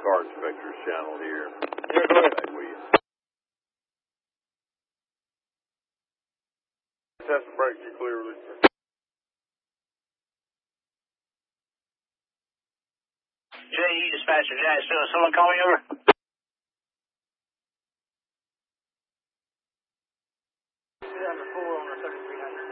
car inspector's channel here. Yeah, go ahead. Will you? Test the brakes, you're clear release. JE dispatcher, Jacksonville. Someone call me over? Number 4 on the 3300.